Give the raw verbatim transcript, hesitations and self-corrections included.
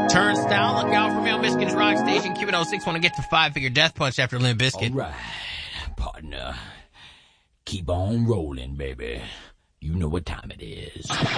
Turnstile, look out for me on Michigan's Rock Station. Q oh six want to get to five-figure death punch after Limp Bizkit. All right, partner. Keep on rolling, baby. You know what time it is.